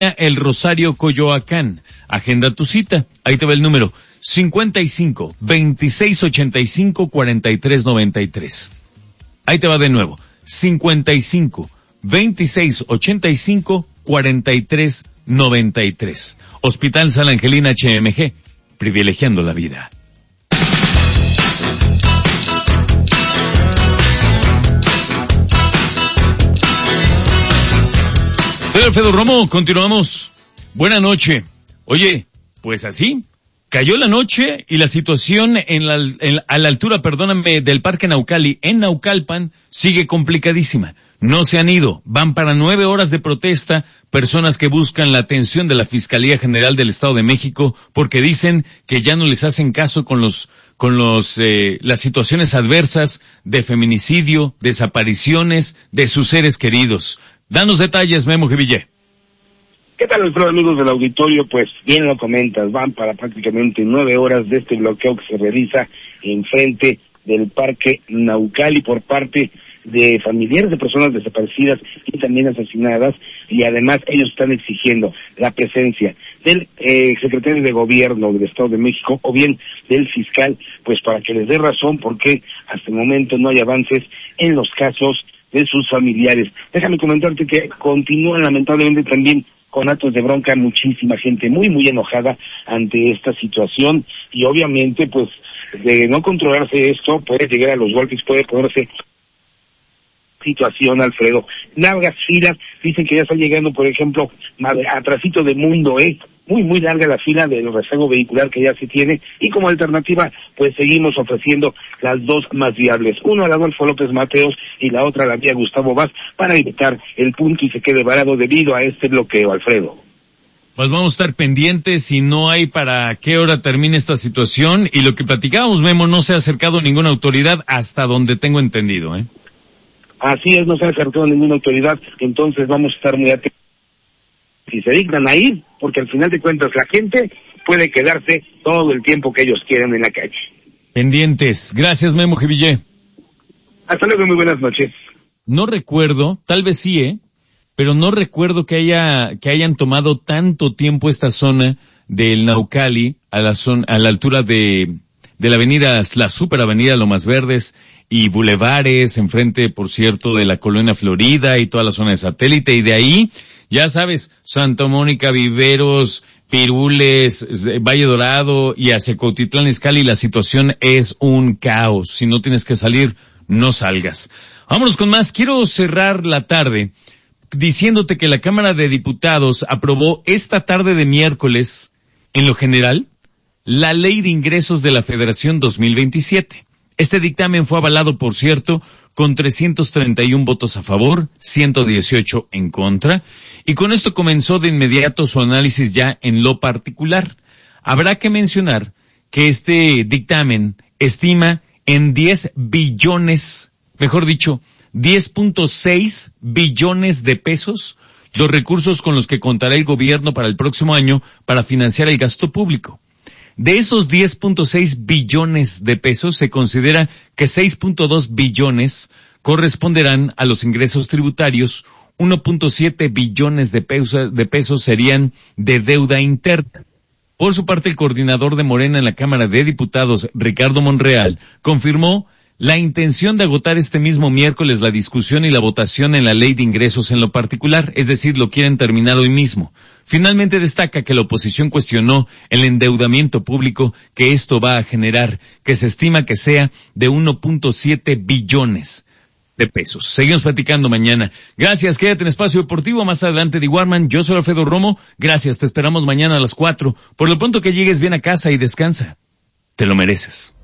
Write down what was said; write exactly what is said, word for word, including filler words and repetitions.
El Rosario, Coyoacán. Agenda tu cita. Ahí te va el número cincuenta y cinco, veintiséis ochenta y cinco, cuarenta y tres noventa y tres. Ahí te va de nuevo. cincuenta y cinco, veintiséis ochenta y cinco, cuarenta y tres noventa y tres. Hospital San Angelina H M G. Privilegiando la vida. Soy Alfredo Romo, continuamos. Buena noche. Oye, pues así, cayó la noche y la situación en la, en, a la altura, perdóname, del Parque Naucali, en Naucalpan, sigue complicadísima. No se han ido, van para nueve horas de protesta, personas que buscan la atención de la Fiscalía General del Estado de México, porque dicen que ya no les hacen caso con los, con los, eh, las situaciones adversas de feminicidio, desapariciones de sus seres queridos. Danos detalles, Memo Jevillé. ¿Qué tal, Alfredo, amigos del auditorio? Pues bien lo comentas, van para prácticamente nueve horas de este bloqueo que se realiza en frente del Parque Naucali por parte de familiares de personas desaparecidas y también asesinadas, y además ellos están exigiendo la presencia del eh, secretario de Gobierno del Estado de México o bien del fiscal, pues para que les dé razón porque hasta el momento no hay avances en los casos de sus familiares. Déjame comentarte que continúan lamentablemente también con actos de bronca muchísima gente muy muy enojada ante esta situación, y obviamente pues de no controlarse esto puede llegar a los golpes, puede ponerse situación, Alfredo. Largas filas, dicen que ya están llegando, por ejemplo, atrasito de Mundo, eh, muy muy larga la fila del rezago vehicular que ya se tiene, y como alternativa pues seguimos ofreciendo las dos más viables, una a la Adolfo López Mateos y la otra a la vía Gustavo Vaz, para evitar el punto y se quede varado debido a este bloqueo, Alfredo. Pues vamos a estar pendientes y no hay para qué hora termine esta situación, y lo que platicábamos, Memo, no se ha acercado ninguna autoridad hasta donde tengo entendido, ¿eh? Así es, no se ha acercado ninguna autoridad, entonces vamos a estar muy atentos si se dignan a ir, porque al final de cuentas la gente puede quedarse todo el tiempo que ellos quieran en la calle. Pendientes. Gracias, Memo Jevillé. Hasta luego, muy buenas noches. No recuerdo, tal vez sí, ¿eh? Pero no recuerdo que haya, que hayan tomado tanto tiempo esta zona del Naucali a la zona, a la altura de, de la avenida, la superavenida Lomas Verdes y Bulevares, enfrente, por cierto, de la Colonia Florida y toda la zona de Satélite, y de ahí, ya sabes, Santa Mónica, Viveros, Pirules, Valle Dorado y hacia Cuautitlán Izcalli, la situación es un caos. Si no tienes que salir, no salgas. Vámonos con más. Quiero cerrar la tarde diciéndote que la Cámara de Diputados aprobó esta tarde de miércoles, en lo general, la Ley de Ingresos de la Federación dos mil veintisiete. Este dictamen fue avalado, por cierto, con trescientos treinta y uno votos a favor, ciento dieciocho en contra, y con esto comenzó de inmediato su análisis ya en lo particular. Habrá que mencionar que este dictamen estima en diez billones, mejor dicho, diez punto seis billones de pesos, los recursos con los que contará el gobierno para el próximo año para financiar el gasto público. De esos diez punto seis billones de pesos, se considera que seis punto dos billones corresponderán a los ingresos tributarios, uno punto siete billones de pesos, de pesos serían de deuda interna. Por su parte, el coordinador de Morena en la Cámara de Diputados, Ricardo Monreal, confirmó la intención de agotar este mismo miércoles la discusión y la votación en la Ley de Ingresos en lo particular, es decir, lo quieren terminar hoy mismo. Finalmente destaca que la oposición cuestionó el endeudamiento público que esto va a generar, que se estima que sea de uno punto siete billones de pesos. Seguimos platicando mañana. Gracias, quédate en Espacio Deportivo, más adelante de Warman. Yo soy Alfredo Romo, gracias, te esperamos mañana a las cuatro. Por lo pronto que llegues bien a casa y descansa. Te lo mereces.